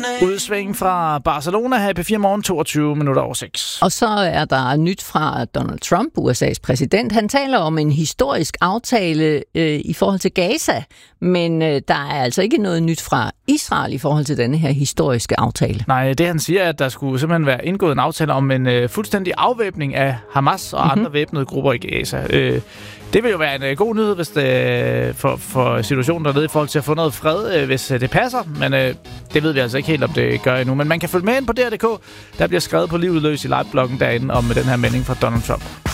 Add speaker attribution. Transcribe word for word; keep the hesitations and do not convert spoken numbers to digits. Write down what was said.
Speaker 1: Udsving fra Barcelona her i P fire Morgen, toogtyve minutter over seks.
Speaker 2: Og så er der nyt fra Donald Trump, U S A's præsident. Han taler om en historisk aftale øh, i forhold til Gaza, men øh, der er altså ikke noget nyt fra Israel i forhold til denne her historiske aftale.
Speaker 1: Nej, det han siger er, at der skulle simpelthen være indgået en aftale om en øh, fuldstændig afvæbning af Hamas og mm-hmm. andre væbnede grupper i Gaza. Øh, Det vil jo være en øh, god nyhed hvis det, for, for situationen dernede i forhold til at få noget fred, øh, hvis øh, det passer. Men øh, det ved vi altså ikke helt, om det gør endnu. Men man kan følge med ind på D R punktum d k. Der bliver skrevet på livet løs i livebloggen derinde om den her melding fra Donald Trump.